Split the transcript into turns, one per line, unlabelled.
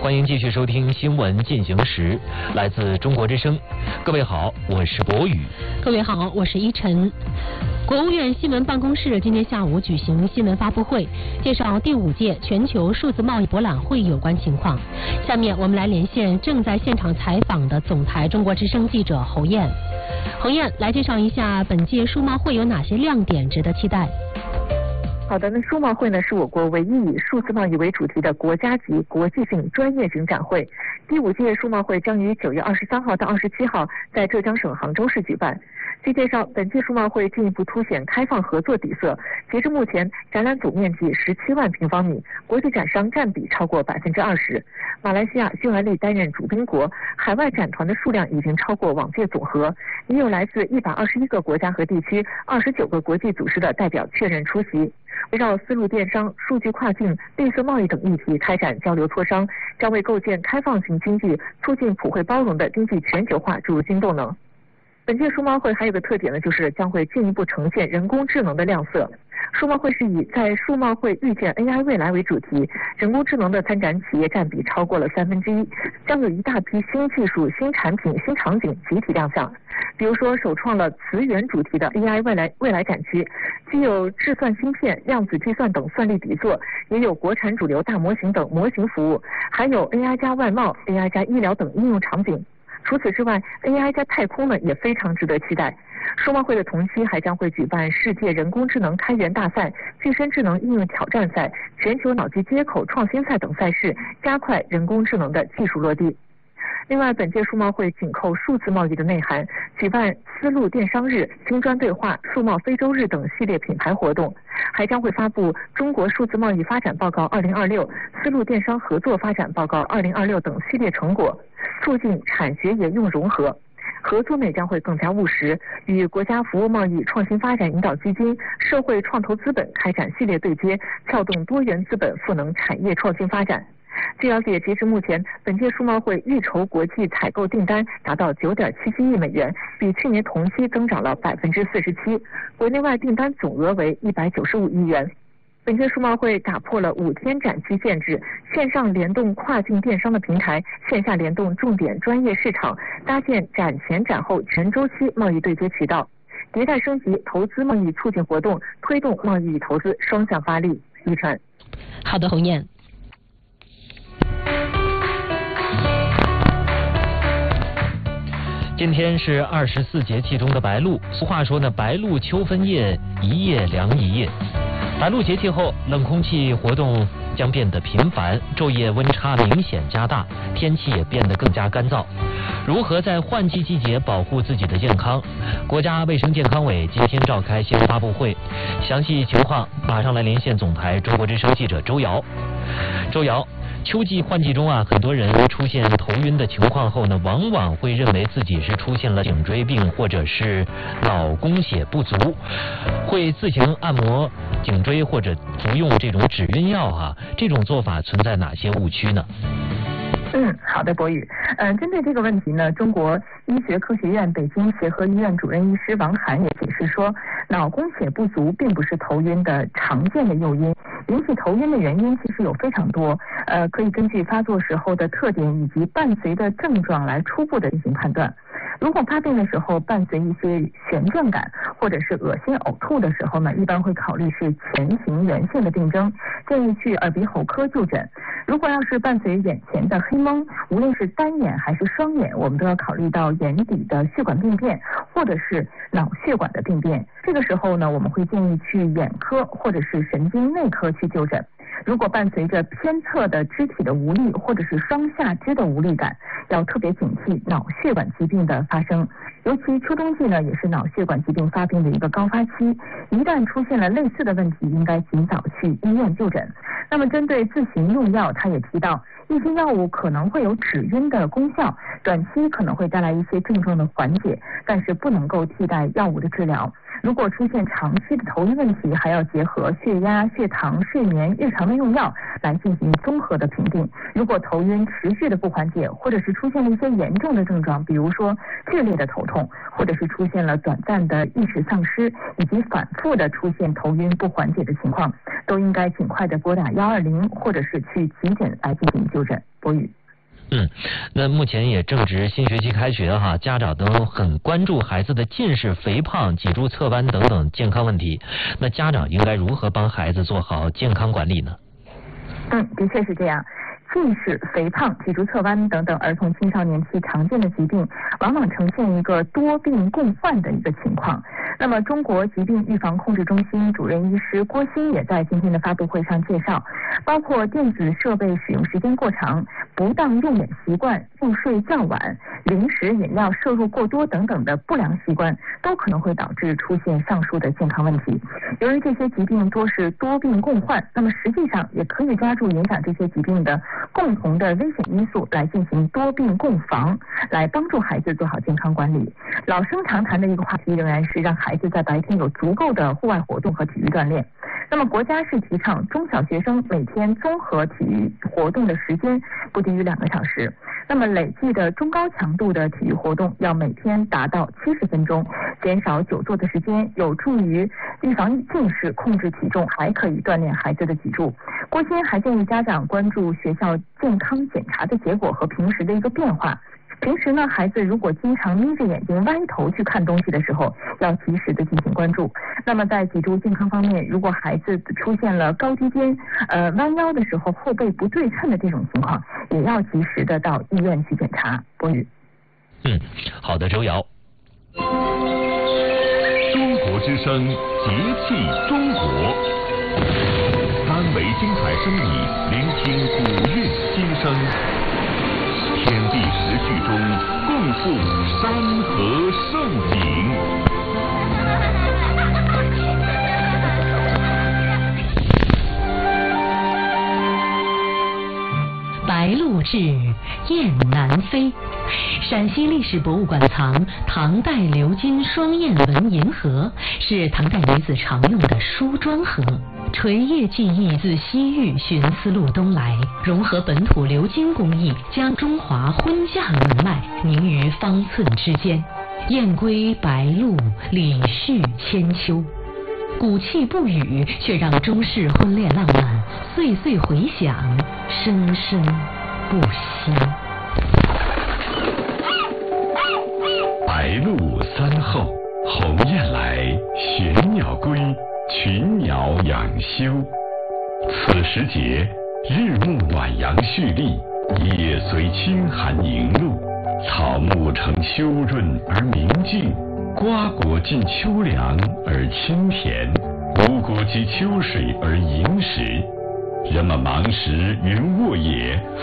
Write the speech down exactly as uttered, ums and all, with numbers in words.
欢迎继续收听新闻进行时，来自中国之声。各位好，我是博宇。
各位好，我是依晨。国务院新闻办公室今天下午举行新闻发布会，介绍第五届全球数字贸易博览会有关情况。下面我们来连线正在现场采访的总台中国之声记者侯燕。侯燕来介绍一下本届数贸会有哪些亮点值得期待。
好的，那数贸会呢是我国唯一以数字贸易为主题的国家级国际性专业型展会。第五届数贸会将于九月二十三号到二十七号在浙江省杭州市举办。据介绍，本届数贸会进一步凸显开放合作底色。截至目前，展览总面积十七万平方米，国际展商占比超过百分之二十。马来西亚、匈牙利担任主宾国，海外展团的数量已经超过往届总和，也有来自一百二十一个国家和地区、二十九个国际组织的代表确认出席。围绕丝路电商、数据跨境、绿色贸易等议题开展交流磋商，将为构建开放型经济、促进普惠包容的经济全球化注入新动能。本届数贸会还有个特点呢，就是将会进一步呈现人工智能的亮色。数贸会是以在数贸会遇见 A I 未来为主题，人工智能的参展企业占比超过了三分之一，将有一大批新技术、新产品、新场景集体亮相。比如说，首创了词源主题的 A I 未来未来展区，既有智算芯片、量子计算等算力底座，也有国产主流大模型等模型服务，还有 A I 加外贸、A I 加医疗等应用场景。除此之外 ，A I 加太空呢也非常值得期待。数贸会的同期还将会举办世界人工智能开源大赛、具身智能应用挑战赛、全球脑机接口创新赛等赛事，加快人工智能的技术落地。另外，本届数贸会紧扣数字贸易的内涵，举办丝路电商日、金砖对话、数贸非洲日等系列品牌活动，还将会发布中国数字贸易发展报告二零二六、丝路电商合作发展报告二零二六等系列成果，促进产学研用融合。合作呢将会更加务实，与国家服务贸易创新发展引导基金、社会创投资本开展系列对接，撬动多元资本赋能产业创新发展。据了解，截至目前，本届数贸会预筹国际采购订单达到九点七七亿美元，比去年同期增长了百分之四十七，国内外订单总额为一百九十五亿元。本届数贸会打破了五天展期限制，线上联动跨境电商的平台，线下联动重点专业市场，搭建展前展后全周期贸易对接渠道，迭代升级投资贸易促进活动，推动贸易与投资双向发力。一传。
好的，侯燕。
今天是二十四节气中的白露，俗话说呢，白露秋分夜，一夜凉一夜。白露节气后，冷空气活动将变得频繁，昼夜温差明显加大，天气也变得更加干燥。如何在换季季节保护自己的健康？国家卫生健康委今天召开新闻发布会，详细情况马上来连线总台中国之声记者周瑶。周瑶，秋季换季中啊，很多人出现头晕的情况后呢，往往会认为自己是出现了颈椎病或者是脑供血不足，会自行按摩颈椎或者服用这种止晕药啊，这种做法存在哪些误区呢？
嗯，好的，博宇。嗯、呃，针对这个问题呢，中国医学科学院北京协和医院主任医师王涵也解释说，脑供血不足并不是头晕的常见的诱因，引起头晕的原因其实有非常多，呃，可以根据发作时候的特点以及伴随的症状来初步的进行判断。如果发病的时候伴随一些眩倦感或者是恶心呕吐的时候呢，一般会考虑是前行源性的病征，建议去耳鼻喉科就诊。如果要是伴随眼前的黑蒙，无论是单眼还是双眼，我们都要考虑到眼底的血管病变或者是脑血管的病变。这个时候呢，我们会建议去眼科或者是神经内科去就诊。如果伴随着偏侧的肢体的无力或者是双下肢的无力感，要特别警惕脑血管疾病的发生。尤其秋冬季呢，也是脑血管疾病发病的一个高发期，一旦出现了类似的问题，应该尽早去医院就诊。那么针对自行用药，他也提到，一些药物可能会有止晕的功效，短期可能会带来一些症状的缓解，但是不能够替代药物的治疗。如果出现长期的头晕问题，还要结合血压、血糖、睡眠、日常的用药来进行综合的评定。如果头晕持续的不缓解，或者是出现了一些严重的症状，比如说剧烈的头痛，或者是出现了短暂的意识丧失，以及反复的出现头晕不缓解的情况，都应该尽快的拨打一二零，或者是去急诊来进行救就诊。博宇。
嗯，那目前也正值新学期开学哈，家长都很关注孩子的近视、肥胖、脊柱侧弯等等健康问题。那家长应该如何帮孩子做好健康管理呢？
嗯，的确是这样。近视、肥胖、脊柱侧弯等等儿童青少年期常见的疾病，往往呈现一个多病共患的一个情况。那么，中国疾病预防控制中心主任医师郭鑫也在今天的发布会上介绍，包括电子设备使用时间过长、不当用眼习惯、入睡较晚、零食饮料摄入过多等等的不良习惯，都可能会导致出现上述的健康问题。由于这些疾病多是多病共患，那么实际上也可以抓住影响这些疾病的共同的危险因素来进行多病共防，来帮助孩子做好健康管理。老生常谈的一个话题仍然是让孩子在白天有足够的户外活动和体育锻炼。那么国家是提倡中小学生每天综合体育活动的时间不低于两个小时，那么累计的中高强度的体育活动要每天达到七十分钟，减少久坐的时间，有助于预防近视、控制体重，还可以锻炼孩子的脊柱。郭鑫还建议家长关注学校健康检查的结果和平时的一个变化。平时呢，孩子如果经常眯着眼睛歪头去看东西的时候，要及时的进行关注。那么在脊柱健康方面，如果孩子出现了高低肩、呃弯腰的时候后背不对称的这种情况，也要及时的到医院去检查。博宇。
嗯，好的，周瑶。
中国之声，节气中国，三维精彩声艺，聆听古韵今生。天地时序中共赴山河盛景。
白鹭至，雁南飞。陕西历史博物馆藏唐代鎏金双燕纹银盒，是唐代女子常用的梳妆盒。垂叶技艺自西域寻丝路东来，融合本土鎏金工艺，将中华婚嫁纹脉凝于方寸之间。燕归白鹭，礼序千秋。古气不语，却让中式婚恋浪漫岁岁回响，生生不息。
白鹭三后，鸿雁来，玄鸟归，群鸟养休。此时节，日暮暖阳蓄力，夜随清寒凝露，草木呈秋润而明净，瓜果尽秋凉而清甜，五谷及秋水而盈实。人们忙时云卧野，